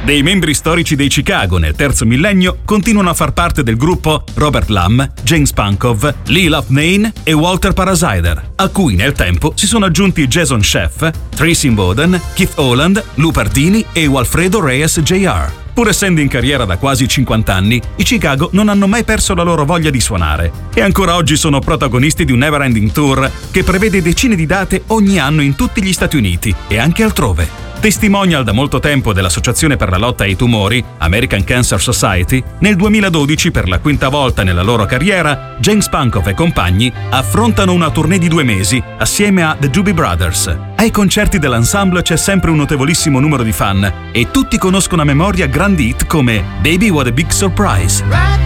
Dei membri storici dei Chicago nel terzo millennio continuano a far parte del gruppo Robert Lamm, James Pankov, Lee Loughnane e Walter Parasider, a cui nel tempo si sono aggiunti Jason Scheff, Tracy Bowden, Keith Holland, Lou Pardini e Walfredo Reyes Jr. Pur essendo in carriera da quasi 50 anni, i Chicago non hanno mai perso la loro voglia di suonare e ancora oggi sono protagonisti di un never-ending tour che prevede decine di date ogni anno in tutti gli Stati Uniti e anche altrove. Testimonial da molto tempo dell'Associazione per la lotta ai tumori, American Cancer Society, nel 2012, per la quinta volta nella loro carriera, James Pankov e compagni affrontano una tournée di 2 mesi assieme a The Doobie Brothers. Ai concerti dell'ensemble c'è sempre un notevolissimo numero di fan e tutti conoscono a memoria grandi hit come Baby What a Big Surprise.